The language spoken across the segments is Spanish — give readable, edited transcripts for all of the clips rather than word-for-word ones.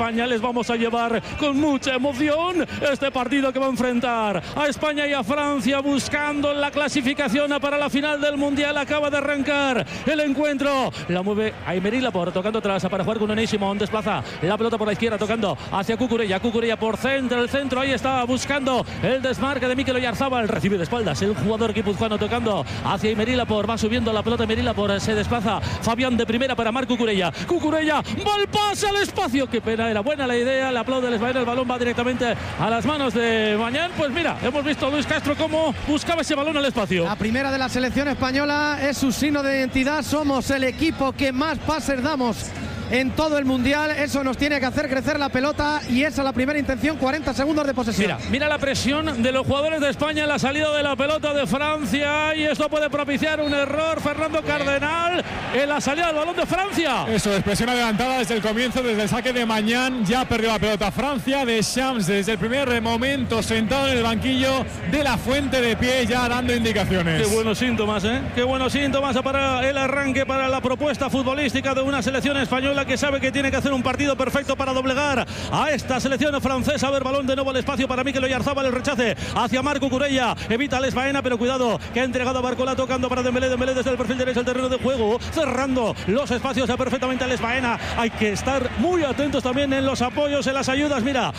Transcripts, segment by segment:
España. Les vamos a llevar con mucha emoción este partido que va a enfrentar a España y a Francia, buscando la clasificación para la final del Mundial. Acaba de arrancar el encuentro. La mueve Aymeric Laporte, tocando atrás para jugar con Unai Simón. Desplaza la pelota por la izquierda, tocando hacia Cucurella. Cucurella por centro, el centro, ahí está buscando el desmarque de Mikel Oyarzabal. Recibe de espaldas el jugador guipuzcoano, tocando hacia Aymeric Laporte. Va subiendo la pelota Aymeric Laporte, se desplaza Fabián de primera para Marc Cucurella. Cucurella, va el pase al espacio. Qué pena, era buena la idea. Le aplaude el Español. El balón va directamente a las manos de Mañán. Pues mira, hemos visto a Luis Castro cómo buscaba ese balón al espacio. La primera de la selección española es su signo de identidad. Somos el equipo que más pases damos en todo el Mundial. Eso nos tiene que hacer crecer la pelota y esa es la primera intención. 40 segundos de posesión. Mira la presión de los jugadores de España en la salida de la pelota de Francia, y esto puede propiciar un error. Fernando Cardenal en la salida del balón de Francia. Eso es, presión adelantada desde el comienzo, desde el saque de Mañán. Ya perdió la pelota Francia. Deschamps desde el primer momento sentado en el banquillo, De la Fuente de pie, ya dando indicaciones. Qué buenos síntomas, qué buenos síntomas para el arranque, para la propuesta futbolística de una selección española que sabe que tiene que hacer un partido perfecto para doblegar a esta selección francesa. A ver, balón de nuevo al espacio para Mikel Oyarzabal, el rechace hacia Marc Cucurella, evita a Baena, pero cuidado que ha entregado a Barcola, tocando para Dembélé. Dembélé desde el perfil derecho del terreno de juego, cerrando los espacios perfectamente a Baena. Hay que estar muy atentos también en los apoyos, en las ayudas. Mira,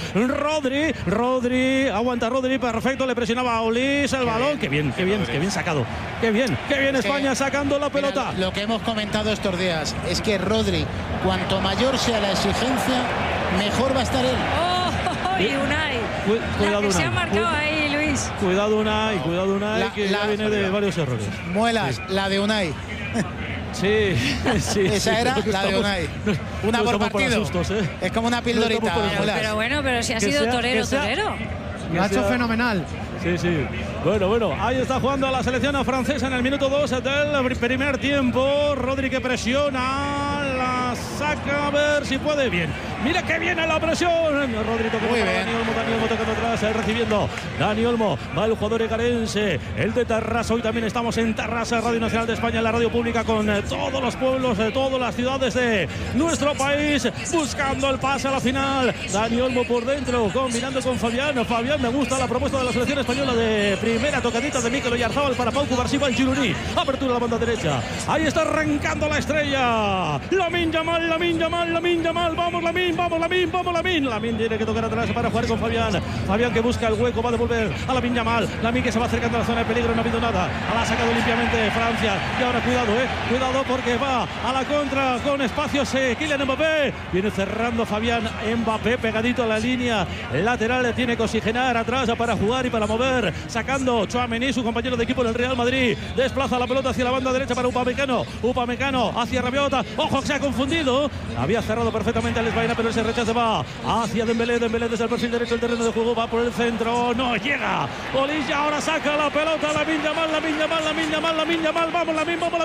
Rodri, aguanta Rodri, perfecto, le presionaba a Olís el balón. Qué bien sacado, qué bien España sacando la pelota. Mira, lo que hemos comentado estos días es que Rodri, cuanto mayor sea la exigencia, mejor va a estar él. Y Unai, cuidado, la que se Unai. ha marcado ahí, Luis. Cuidado Unai, que ya viene de varios errores. Muelas, sí. La de Unai. Sí. Esa era la de Unai. Una por partido. Sustos, Es como una pildorita. Pero bueno, pero si ha sido torero. Lo ha hecho fenomenal. Sí. Bueno, ahí está jugando a la selección francesa en el minuto 2 del primer tiempo. Rodri que presiona, la saca, a ver si puede. Bien. Mira que viene la presión. Rodri tocando para Dani Olmo tocando atrás, recibiendo Dani Olmo. Va el jugador egarense, el de Tarrasa. Hoy también estamos en Tarrasa, Radio Nacional de España, la radio pública, con todos los pueblos, todas las ciudades de nuestro país, buscando el pase a la final. Dani Olmo por dentro, combinando con Fabián. Fabián, me gusta la propuesta de la selección española de primera, tocadita de Mikel Oyarzabal para Pau Cubarsí, el Gironí. Apertura a la banda derecha. Ahí está arrancando la estrella. Lamine Yamal. Vamos, Lamine. Lamine tiene que tocar atrás para jugar con Fabián. Fabián que busca el hueco, va a devolver a Lamine Yamal. Lamine que se va acercando a la zona de peligro, no ha habido nada. La ha sacado limpiamente Francia. Y ahora cuidado porque va a la contra con espacios. Kylian Mbappé viene cerrando Fabián. Mbappé pegadito a la línea lateral, tiene que oxigenar atrás para jugar y para mover, sacando Tchouaméni, su compañero de equipo del Real Madrid. Desplaza la pelota hacia la banda derecha para Upamecano hacia Rabiot. Ojo que se ha confundido, había cerrado perfectamente a Baena, pero ese rechazo va hacia Dembélé desde el perfil derecho del terreno de juego, va por el centro, no llega Olís, ahora saca la pelota Lamine Yamal. Vamos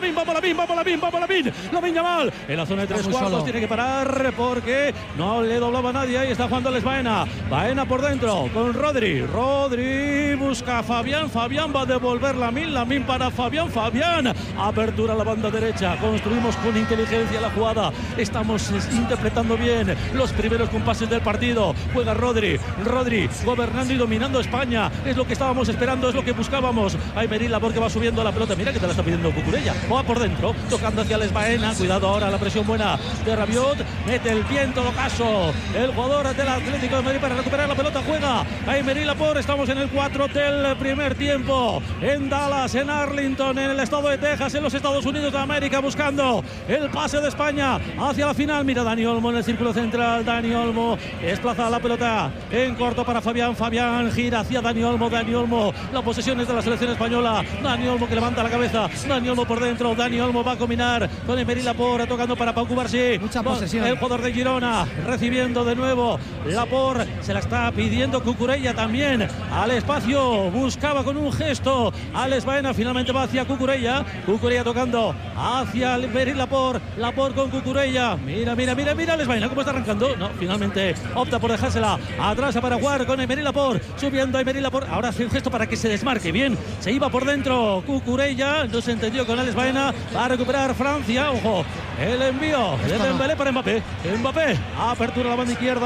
Lamine Yamal en la zona de 3/4, tiene que parar porque no le doblaba nadie. Ahí está jugando Baena por dentro con Rodri busca a Fabián va a devolver Lamine para Fabián, apertura a la banda derecha, construimos con inteligencia la jugada, estamos interpretando bien los primeros compases del partido. Juega Rodri gobernando y dominando España, es lo que estábamos esperando, es lo que buscábamos. Aymeric Laporte va subiendo la pelota, mira que te la está pidiendo Cucurella, va por dentro, tocando hacia Baena, cuidado ahora la presión buena de Rabiot, mete el pie en todo caso el jugador del Atlético de Madrid para recuperar la pelota, juega Aymeric Laporte. Estamos en el 4 del primer tiempo, en Dallas, en Arlington, en el estado de Texas, en los Estados Unidos de América, buscando el pase de España hacia la final. Mira Dani Olmo en el círculo central, Dani Olmo desplaza la pelota en corto para Fabián gira hacia Dani Olmo, la posesión es de la selección española. Dani Olmo que levanta la cabeza, Dani Olmo por dentro, Dani Olmo va a combinar con Aymeric Laporte, tocando para Pau Cubarsí, mucha posesión. El jugador de Girona recibiendo de nuevo Laporte, se la está pidiendo Cucurella también al espacio, buscaba con un gesto Alex Baena, finalmente va hacia Cucurella tocando hacia Aymeric Laporte con Cucurella, mira Alex Baena cómo está arrancando, no, finalmente opta por dejársela atrás para jugar con Aymeric Laporte, subiendo Aymeric Laporte, ahora hace un gesto para que se desmarque bien, se iba por dentro Cucurella, no se entendió con Alex Baena, va a recuperar Francia, ojo, el envío de Dembélé para Mbappé, apertura a la banda izquierda.